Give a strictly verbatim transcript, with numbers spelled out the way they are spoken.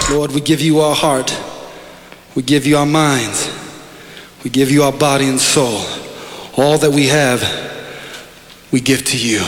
Lord, we give you our heart. We give you our minds. We give you our body and soul. All that we have, we give to you.